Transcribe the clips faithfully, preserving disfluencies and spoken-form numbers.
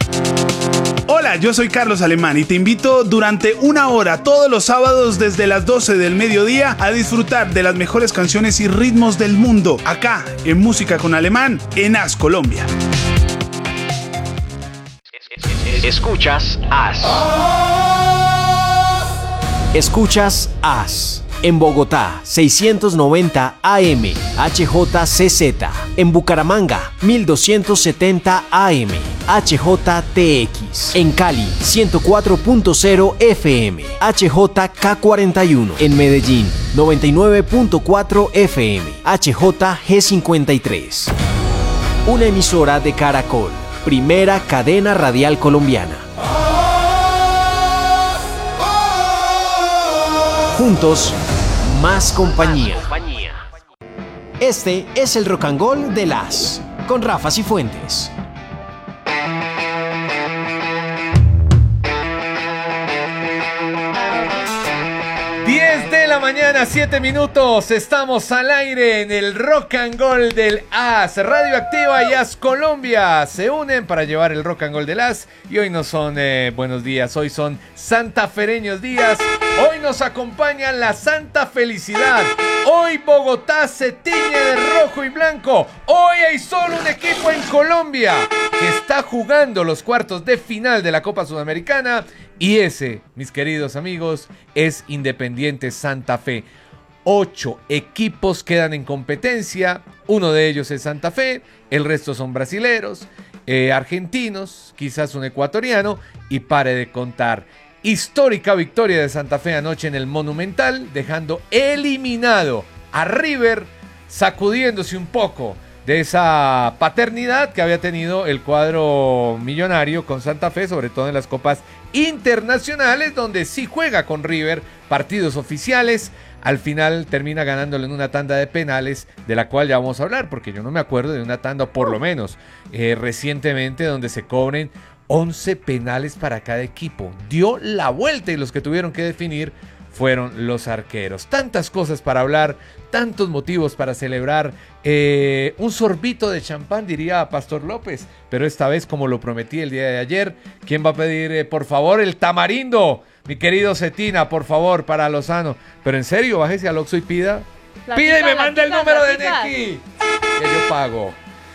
Hola, yo soy Carlos Alemán y te invito durante una hora todos los sábados desde las doce del mediodía a disfrutar de las mejores canciones y ritmos del mundo, acá en Música con Alemán, en As Colombia. Escuchas As. Escuchas As. En Bogotá, seiscientos noventa A M, H J C Z. En Bucaramanga, mil doscientos setenta A M, H J T X. En Cali, ciento cuatro punto cero F M, H J K cuarenta y uno. En Medellín, noventa y nueve punto cuatro F M, H J G cincuenta y tres. Una emisora de Caracol, primera cadena radial colombiana. Juntos, más compañía. Este es el Rock and Roll de las, con Rafa Cifuentes. diez de la mañana, siete minutos. Estamos al aire en el Rock and Roll del As. Radioactiva y As Colombia se unen para llevar el Rock and Roll del As. Y hoy no son eh, buenos días, hoy son santafereños días. Hoy nos acompaña la Santa Felicidad. Hoy Bogotá se tiñe de rojo y blanco. Hoy hay solo un equipo en Colombia que está jugando los cuartos de final de la Copa Sudamericana. Y ese, mis queridos amigos, es Independiente Santa Fe. Ocho equipos quedan en competencia. Uno de ellos es Santa Fe. El resto son brasileros, eh, argentinos, quizás un ecuatoriano. Y pare de contar. Histórica victoria de Santa Fe anoche en el Monumental, dejando eliminado a River, sacudiéndose un poco de esa paternidad que había tenido el cuadro millonario con Santa Fe, sobre todo en las copas internacionales, donde sí juega con River partidos oficiales. Al final termina ganándolo en una tanda de penales, de la cual ya vamos a hablar, porque yo no me acuerdo de una tanda, por lo menos eh, recientemente, donde se cobren once penales para cada equipo. Dio la vuelta y los que tuvieron que definir fueron los arqueros. Tantas cosas para hablar, tantos motivos para celebrar. Eh, un sorbito de champán, diría Pastor López, pero esta vez, como lo prometí el día de ayer, ¿quién va a pedir, eh, por favor, el tamarindo? Mi querido Cetina, por favor, para Lozano. Pero en serio, bájese al Oxxo y pida. Platica, pida y me manda el número platica. de Neki, que yo pago.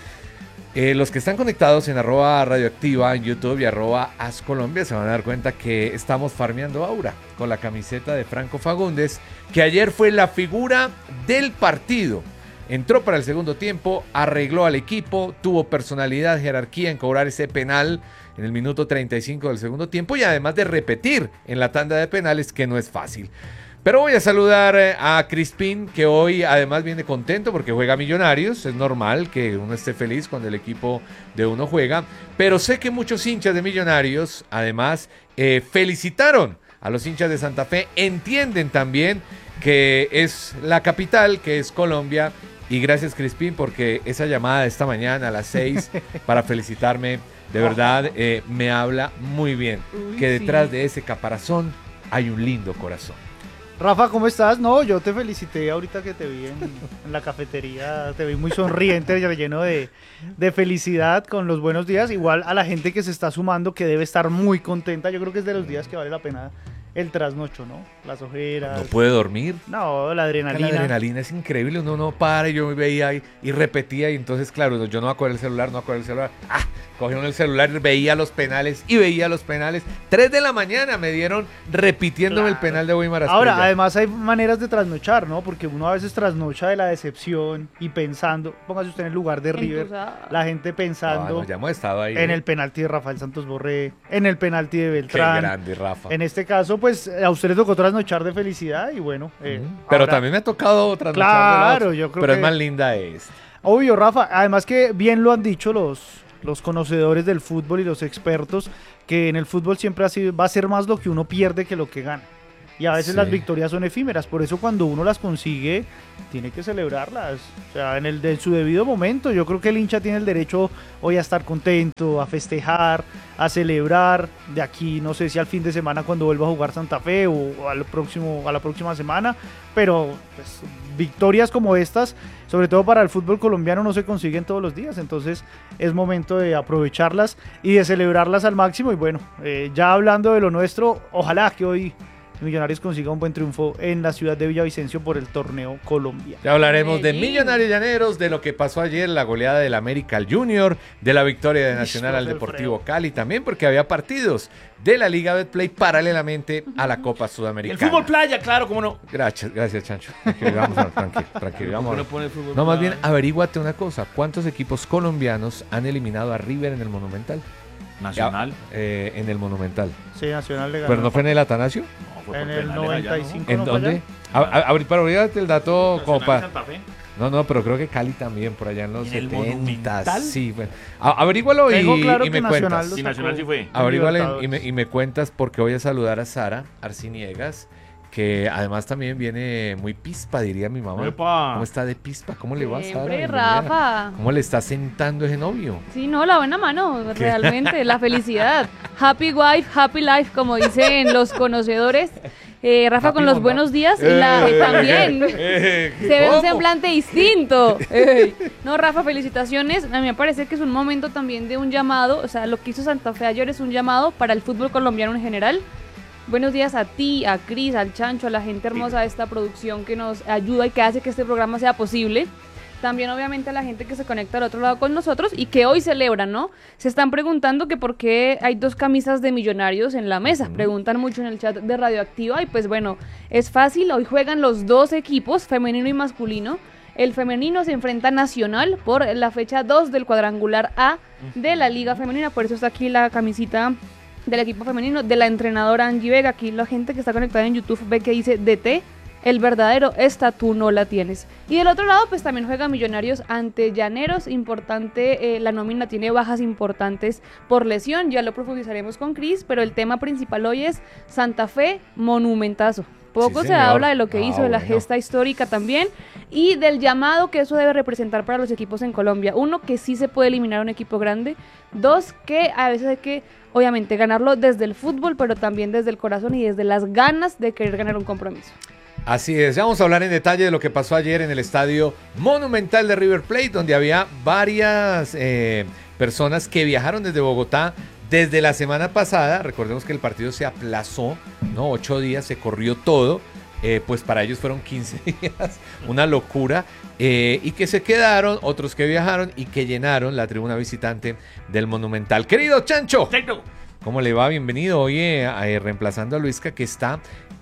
Eh, los que están conectados en arroba radioactiva en YouTube y arroba As Colombia se van a dar cuenta que estamos farmeando aura con la camiseta de Franco Fagundes, que ayer fue la figura del partido. Entró para el segundo tiempo, arregló al equipo, tuvo personalidad, jerarquía en cobrar ese penal en el minuto treinta y cinco del segundo tiempo y además de repetir en la tanda de penales, que no es fácil. Pero voy a saludar a Crispín, que hoy además viene contento porque juega Millonarios. Es normal que uno esté feliz cuando el equipo de uno juega. Pero sé que muchos hinchas de Millonarios, además, eh, felicitaron a los hinchas de Santa Fe. Entienden también que es la capital, que es Colombia. Y gracias, Crispín, porque esa llamada de esta mañana a las seis para felicitarme, de verdad, eh, me habla muy bien. Uy, que detrás sí. de ese caparazón hay un lindo corazón. Rafa, ¿cómo estás? No, yo te felicité ahorita que te vi en, en la cafetería, te vi muy sonriente, lleno de, de felicidad con los buenos días. Igual a la gente que se está sumando, que debe estar muy contenta, yo creo que es de los días que vale la pena el trasnocho, ¿no? Las ojeras. ¿No puede dormir? No, la adrenalina. La adrenalina es increíble, uno no para y yo me veía ahí y repetía y entonces, claro, yo no acuerdo el celular, no acuerdo el celular. ¡Ah! Cogieron el celular, veía los penales y veía los penales. Tres de la mañana me dieron repitiéndome claro. el penal de Weimar Asprilla. Ahora, además hay maneras de trasnochar, ¿no? Porque uno a veces trasnocha de la decepción y pensando, póngase usted en el lugar de River, Entonces, la gente pensando no, ya hemos estado ahí, en ¿eh? el penalti de Rafael Santos Borré, en el penalti de Beltrán. Qué grande, Rafa. En este caso, pues, a usted le tocó trasnochar de felicidad y bueno. Eh, mm, pero ahora, también me ha tocado trasnochar claro, de yo creo Pero que es más linda esta. Obvio, Rafa. Además que bien lo han dicho los... los conocedores del fútbol y los expertos, que en el fútbol siempre ha sido, va a ser más lo que uno pierde que lo que gana. y a veces Sí. las victorias son efímeras, por eso cuando uno las consigue tiene que celebrarlas, o sea, en el de su debido momento. Yo creo que el hincha tiene el derecho hoy a estar contento, a festejar, a celebrar. De aquí no sé si al fin de semana cuando vuelva a jugar Santa Fe o, o al próximo, a la próxima semana, pero pues, victorias como estas, sobre todo para el fútbol colombiano, no se consiguen todos los días, entonces es momento de aprovecharlas y de celebrarlas al máximo. Y bueno, eh, ya hablando de lo nuestro, ojalá que hoy Millonarios consiga un buen triunfo en la ciudad de Villavicencio por el torneo Colombia. Ya hablaremos de Medellín. Millonarios Llaneros, de lo que pasó ayer, la goleada del América al Junior, de la victoria de Nacional al Listo, Deportivo Alfredo. Cali, también porque había partidos de la Liga Betplay paralelamente a la Copa Y Sudamericana. el fútbol playa, claro, cómo no. Gracias, gracias, Chancho. Tranquilo, vamos a- tranquilo, tranquilo, vamos a- ¿Por qué no pone el fútbol No, más playa? bien, averíguate una cosa. ¿Cuántos equipos colombianos han eliminado a River en el Monumental? Nacional. Ya, eh, en el Monumental. Sí, Nacional le ganó. ¿Pero no fue en el Atanasio? No, fue En por el penales allá, noventa y ¿no? cinco. ¿En no fue dónde? allá? A- a- Abrir para olvidarte el dato como Nacional y para... Santa Fe. No, no, pero creo que Cali también, por allá en los ¿En el setenta. Monumental? Sí, bueno. A- Averígualo y, Tengo claro y que me Nacional cuentas. lo Sí, sacó Nacional sí fue. en Averígualo y, Libertadores. me, y me cuentas porque voy a saludar a Sara Arciniegas, que además también viene muy pispa, diría mi mamá. Epa. ¿Cómo está de pispa? ¿Cómo le va, Sara? Siempre, Bienvenida. Rafa. ¿Cómo le está sentando ese novio? Sí, no, la buena mano, realmente, la felicidad. Happy wife, happy life, como dicen los conocedores. Eh, Rafa, Happy con los Monday. buenos días, la, Eh, también. eh, Se ve un ¿cómo? semblante distinto. Ey. No, Rafa, felicitaciones. A mí me parece que es un momento también de un llamado. O sea, lo que hizo Santa Fe ayer es un llamado para el fútbol colombiano en general. Buenos días a ti, a Cris, al Chancho, a la gente hermosa de esta producción que nos ayuda y que hace que este programa sea posible. También obviamente a la gente que se conecta al otro lado con nosotros y que hoy celebran, ¿no? Se están preguntando que por qué hay dos camisas de Millonarios en la mesa. Preguntan mucho en el chat de Radioactiva y pues bueno, es fácil. Hoy juegan los dos equipos, femenino y masculino. El femenino se enfrenta a Nacional por la fecha dos del cuadrangular A de la Liga Femenina. Por eso está aquí la camisita del equipo femenino de la entrenadora Angie Vega. Aquí la gente que está conectada en YouTube ve que dice D T. El verdadero, esta tú no la tienes. Y del otro lado, pues también juega Millonarios ante Llaneros. Importante, eh, la nómina tiene bajas importantes por lesión. Ya lo profundizaremos con Cris, pero el tema principal hoy es Santa Santa Fe, monumentazo. Poco Sí, se señor. habla de lo que Ah, hizo, de la bueno. gesta histórica también, y del llamado que eso debe representar para los equipos en Colombia. Uno, que sí se puede eliminar a un equipo grande. Dos, que a veces hay que, obviamente, ganarlo desde el fútbol, pero también desde el corazón y desde las ganas de querer ganar un compromiso. Así es, ya vamos a hablar en detalle de lo que pasó ayer en el estadio Monumental de River Plate, donde había varias eh, personas que viajaron desde Bogotá desde la semana pasada. Recordemos que el partido se aplazó, ¿no? Ocho días, se corrió todo. Eh, pues para ellos fueron quince días, una locura, eh, y que se quedaron, otros que viajaron y que llenaron la tribuna visitante del Monumental. Querido Chancho, Perfecto. ¿cómo le va? Bienvenido hoy eh, eh, reemplazando a Luisca, que está...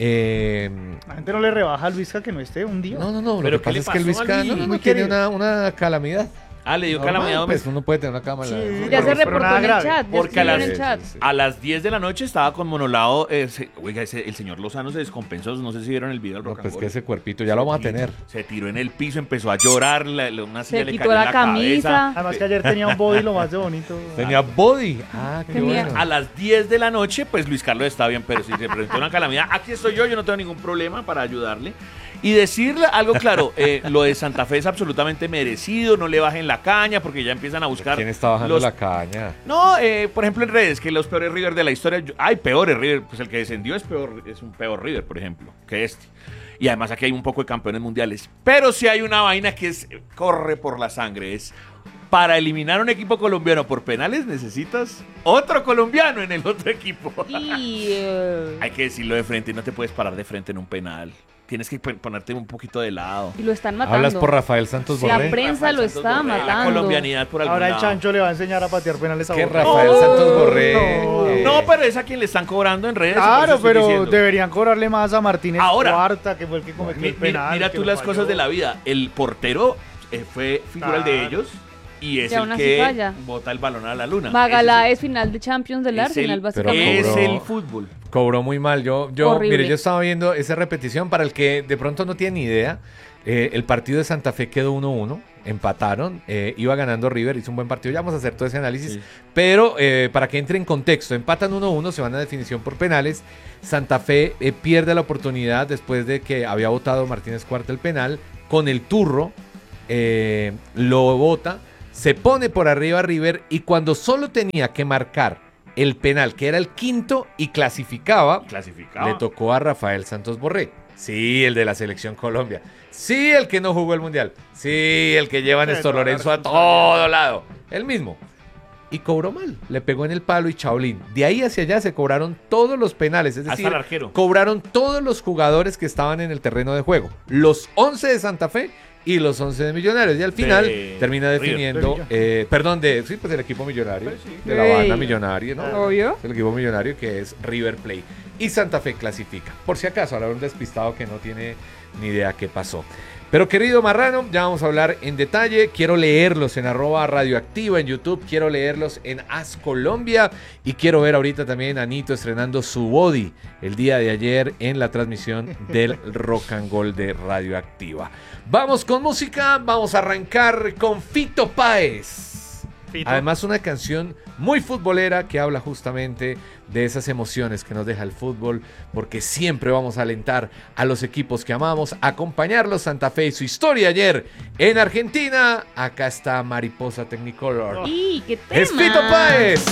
eh, La gente no le rebaja a Luisca que no esté un día. no, no, no, ¿Pero lo que qué pasa le es que pasó Luisca a no, Luis? no Muy tiene querido. una, una calamidad. Ah, le dio Normal, calamidad pues doméstica. uno puede tener una calamidad. Sí, Ya se pero reportó nada en el grave. chat, ya Porque a escribió las, en el chat. a las diez de la noche estaba con monolado. eh, se- oiga, ese- el señor Lozano se descompensó. No sé si vieron el video del No, rock and pues roll. que ese cuerpito ya lo vamos a tener. Se tiró en el piso, empezó a llorar. la- la- una silla Se le quitó cayó en la la camisa. cabeza. Además que ayer tenía un body lo más de bonito. Tenía body. Ah, qué Tenía- bueno. A las diez de la noche, pues Luis Carlos está bien, pero si se presentó una calamidad, aquí estoy yo, yo no tengo ningún problema para ayudarle. Y decirle algo claro, eh, lo de Santa Fe es absolutamente merecido, no le bajen la caña porque ya empiezan a buscar... ¿Quién está bajando los- la caña? No, eh, por ejemplo en redes, que los peores River de la historia, yo- hay peores River, pues el que descendió es peor, es un peor River, por ejemplo, que este. Y además aquí hay un poco de campeones mundiales. Pero sí hay una vaina que es, corre por la sangre, es... Para eliminar un equipo colombiano por penales necesitas otro colombiano en el otro equipo. Y eh, Hay que decirlo de frente, no te puedes parar de frente en un penal. Tienes que pon- ponerte un poquito de lado. y lo están matando. ¿Hablas por Rafael Santos La Borré? prensa Rafael lo Santos está Borré, La matando. colombianidad por algún Ahora el lado. Chancho le va a enseñar a patear penales a Que Boca. Rafael Oh, Santos Borré... no. eh, No, pero es a quien le están cobrando en redes. por Claro, eso estoy pero diciendo. deberían cobrarle más a Martínez Ahora. Cuarta, que fue el que cometió Mi- el mira, penal. mira que tú lo las falló. cosas de la vida. El portero eh, fue figura el de Claro. ellos y es Y aún el así que falla. bota el balón a la luna. Magala Ese es final de Champions del es Arsenal, el, Pero básicamente. es cobró- el fútbol. Cobró muy mal. Yo, yo, Horrible. mire, yo estaba viendo esa repetición. Para el que de pronto no tiene ni idea, eh, el partido de Santa Fe quedó uno uno. Empataron, eh, iba ganando River, hizo un buen partido. Ya vamos a hacer todo ese análisis. Sí. Pero eh, para que entre en contexto, empatan uno uno, se van a definición por penales. Santa Fe eh, pierde la oportunidad después de que había votado Martínez Cuarta el penal. Con el turro, eh, lo vota, se pone por arriba a River y cuando solo tenía que marcar el penal, que era el quinto y clasificaba, Clasificado. le tocó a Rafael Santos Borré. Sí, el de la Selección Colombia. Sí, el que no jugó el Mundial. Sí, el que lleva a Sí, Néstor toda la Lorenzo a todo lado. El mismo. Y cobró mal. Le pegó en el palo y chaolín. De ahí hacia allá se cobraron todos los penales. Es Hasta decir, el arquero. cobraron todos los jugadores que estaban en el terreno de juego. Los once de Santa Fe y los once de Millonarios. Y al final De termina River. definiendo, De eh, perdón, de, sí, pues el equipo millonario. Pues sí. De la Ey. banda millonaria, ¿no? Obvio. El equipo millonario que es River Plate. Y Santa Fe clasifica. Por si acaso, ahora un despistado que no tiene ni idea qué pasó. Pero querido Marrano, ya vamos a hablar en detalle. Quiero leerlos en arroba radioactiva en YouTube. Quiero leerlos en As Colombia. Y quiero ver ahorita también a Nito estrenando su body el día de ayer en la transmisión del Rock and Roll de Radioactiva. Vamos con música. Vamos a arrancar con Fito Páez. Fito. Además, una canción muy futbolera que habla justamente de esas emociones que nos deja el fútbol, porque siempre vamos a alentar a los equipos que amamos, a acompañarlos. Santa Fe y su historia ayer en Argentina. Acá está Mariposa Technicolor. ¡Y qué tema! ¡Es Fito Páez!